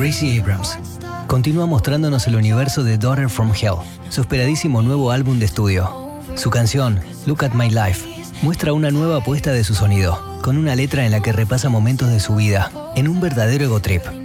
Gracie Abrams continúa mostrándonos el universo de Daughter from Hell, su esperadísimo nuevo álbum de estudio. Su canción, Look at My Life, muestra una nueva apuesta de su sonido, con una letra en la que repasa momentos de su vida, en un verdadero ego trip.